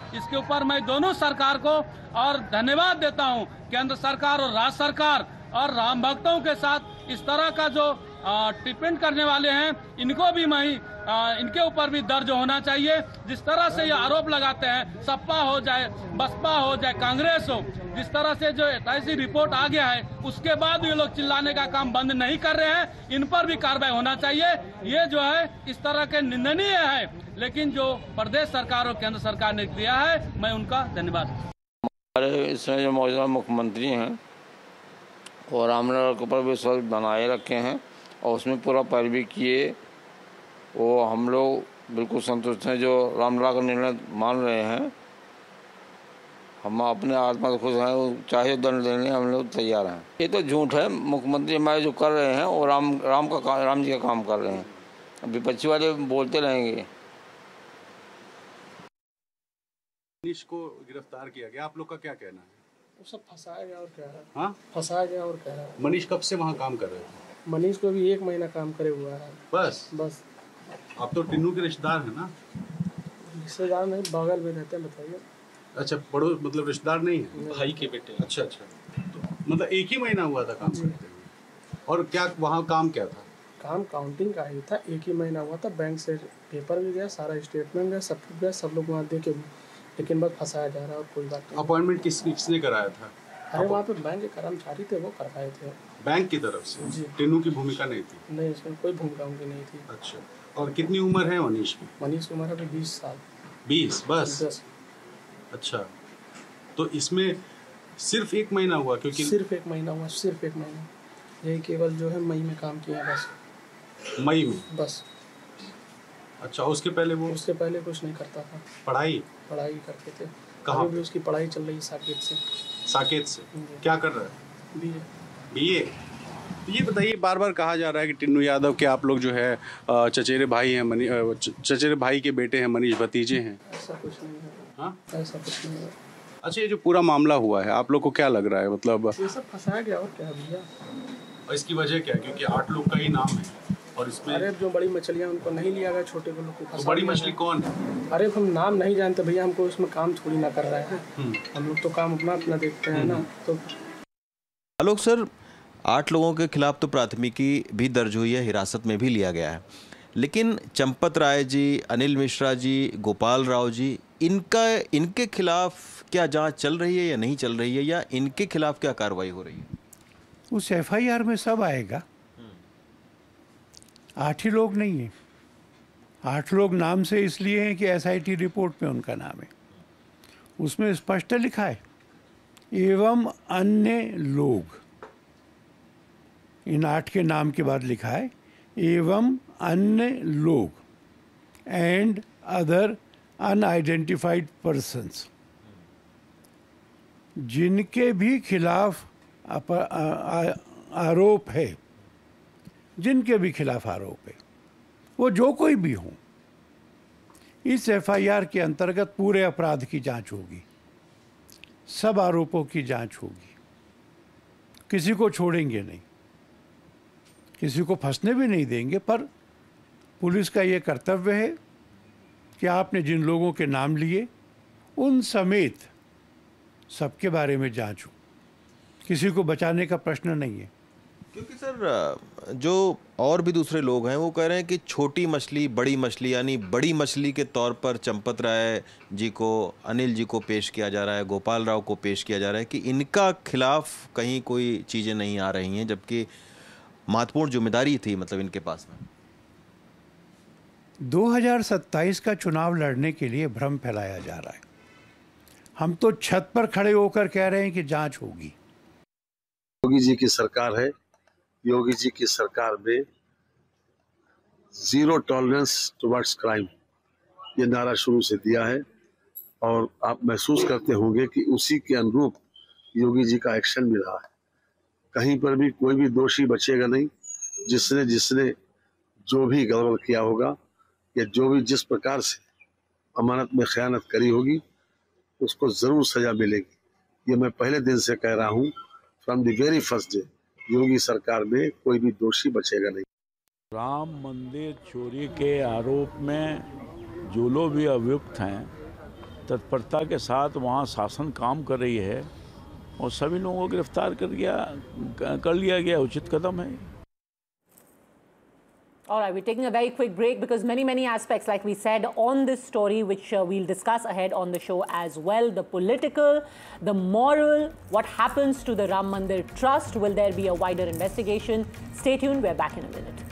इसके ऊपर मैं दोनों सरकार को और धन्यवाद देता हूं। केंद्र सरकार और राज्य सरकार और राम भक्तों के साथ इस तरह का जो टिप्पणी करने वाले हैं, इनको भी इनके ऊपर भी दर्ज होना चाहिए। जिस तरह से ये आरोप लगाते हैं, सपा हो जाए, बसपा हो जाए, कांग्रेस हो, जिस तरह से जो ऐसी रिपोर्ट आ गया है, उसके बाद ये लोग चिल्लाने का काम बंद नहीं कर रहे हैं। इन पर भी कार्रवाई होना चाहिए। ये जो है इस तरह के निंदनीय है, लेकिन जो प्रदेश सरकार और केंद्र सरकार ने किया है, मैं उनका धन्यवाद। हमारे इसमें जो मौजूदा मुख्यमंत्री हैं और रामलला के ऊपर विश्वास बनाए रखे हैं और उसमें पूरा पैरवी किए, वो हम लोग बिल्कुल संतुष्ट हैं। जो रामलला का निर्णय मान रहे हैं, हम अपने आत्मा से खुश हैं, चाहे दंड देने हम लोग तैयार हैं। ये तो झूठ है। मुख्यमंत्री हमारे जो कर रहे हैं वो राम जी का काम कर रहे हैं। विपक्षी वाले बोलते रहेंगे। मनीष को गिरफ्तार किया गया, आप लोग का क्या कहना है? वो सब फंसाया गया और क्या है? हाँ, फंसाया गया और क्या है? मनीष कब से वहाँ काम कर रहे थे? मनीष को भी 1 महीना काम करे हुआ है। बस आप तो टिन्नू के रिश्तेदार हैं ना? रिश्तेदार नहीं, बगल में रहते हैं। बताइए। अच्छा, बड़ो मतलब रिश्तेदार नहीं है, भाई के बेटे। अच्छा, तो मतलब 1 ही महीना हुआ था काम करते हुए। और क्या वहाँ काम क्या था? काम काउंटिंग का ही था। 1 ही महीना हुआ था। बैंक से पेपर भी गया, सारा स्टेटमेंट गया, सब कुछ गया, सब लोग वहाँ दे के, लेकिन बस फंसाया जा रहा है और कोई बात नहीं। अपॉइंटमेंट किसने कराया था? अरे वहाँ पे बैंक के कर्मचारी थे, वो करवाए थे बैंक की तरफ से जी। टिन्नू की भूमिका नहीं थी? नहीं, इसमें कोई भूमिका उनकी नहीं थी। अच्छा, और कितनी उम्र है मनीष की? मनीष की उम्र अभी 20 साल। 20 बस? 10। अच्छा, तो इसमें सिर्फ 1 महीना हुआ? क्योंकि सिर्फ 1 महीना हुआ, सिर्फ 1 महीना। यही केवल जो है मई में काम किया, बस मई में बस। अच्छा, उसके पहले उसके पहले कुछ नहीं करता था। पढ़ाई करते थे। कहाँ भी उसकी पढ़ाई चल रही है साकेत से। क्या कर रहा है? बीए। तो ये बताइए, बार बार कहा जा रहा है कि टिन्नू यादव के आप लोग जो है चचेरे भाई हैं, चचेरे भाई के बेटे हैं, मनीष भतीजे हैं। ऐसा कुछ नहीं है। हाँ, ऐसा कुछ नहीं है। अच्छा, ये जो पूरा मामला हुआ है, आप लोग को क्या लग रहा है? मतलब ये सब फंसाया गया और क्या भैया। और इसकी वजह क्या है? क्योंकि 8 लोग का ही नाम है और इसमें अरे जो बड़ी मछलियाँ उनको नहीं लिया गया, छोटे को लोग को तो बड़ी मछली कौन है? अरे हम नाम नहीं जानते भैया, हमको इसमें काम थोड़ी ना कर रहे हैं। हम लोग तो काम अपना देखते हैं ना। तो आलोक सर, 8 लोगों के खिलाफ तो प्राथमिकी भी दर्ज हुई है, हिरासत में भी लिया गया है, लेकिन चंपत राय जी, अनिल मिश्रा जी, गोपाल राव जी, इनके खिलाफ क्या जांच चल रही है या नहीं चल रही है, या इनके खिलाफ क्या कार्रवाई हो रही है? उस FIR में सब आएगा। 8 ही लोग नहीं हैं। 8 लोग नाम से इसलिए हैं कि SIT रिपोर्ट में उनका नाम है। उसमें स्पष्ट लिखा है एवं अन्य लोग। इन 8 के नाम के बाद लिखा है एवं अन्य लोग एंड अदर अनआइडेंटिफाइड पर्सन्स, जिनके भी खिलाफ आरोप है, जिनके भी खिलाफ आरोप है, वो जो कोई भी हो, इस FIR के अंतर्गत पूरे अपराध की जांच होगी, सब आरोपों की जांच होगी। किसी को छोड़ेंगे नहीं, किसी को फंसने भी नहीं देंगे। पर पुलिस का ये कर्तव्य है कि आपने जिन लोगों के नाम लिए, उन समेत सबके बारे में जांच हो। किसी को बचाने का प्रश्न नहीं है। क्योंकि सर जो और भी दूसरे लोग हैं वो कह रहे हैं कि छोटी मछली बड़ी मछली, यानी बड़ी मछली के तौर पर चंपत राय जी को, अनिल जी को पेश किया जा रहा है, गोपाल राव को पेश किया जा रहा है कि इनका खिलाफ कहीं कोई चीज़ें नहीं आ रही हैं, जबकि महत्वपूर्ण जिम्मेदारी थी मतलब इनके पास में। 2027 का चुनाव लड़ने के लिए भ्रम फैलाया जा रहा है। हम तो छत पर खड़े होकर कह रहे हैं कि जांच होगी। योगी जी की सरकार है। योगी जी की सरकार में जीरो टॉलरेंस टुवर्ड्स क्राइम, ये नारा शुरू से दिया है और आप महसूस करते होंगे कि उसी के अनुरूप योगी जी का एक्शन भी रहा है। कहीं पर भी कोई भी दोषी बचेगा नहीं। जिसने जो भी गड़बड़ किया होगा या जो भी जिस प्रकार से अमानत में खयानत करी होगी, उसको जरूर सजा मिलेगी। ये मैं पहले दिन से कह रहा हूँ, from the very first day, योगी सरकार में कोई भी दोषी बचेगा नहीं। राम मंदिर चोरी के आरोप में जो लोग भी अभियुक्त हैं, तत्परता के साथ वहाँ शासन काम कर रही है और सभी लोगों को गिरफ्तार कर लिया गया, उचित कदम है। All right, we're taking a very quick break because many aspects, like we said, on this story, which we'll discuss ahead on the show as well. The political, the moral, what happens to the Ram Mandir Trust? Will there be a wider investigation? Stay tuned, we're back in a minute.